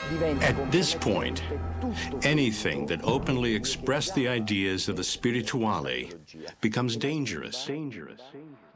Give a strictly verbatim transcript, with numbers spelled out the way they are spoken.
At this point, anything that openly expressed the ideas of the spirituale becomes dangerous. dangerous.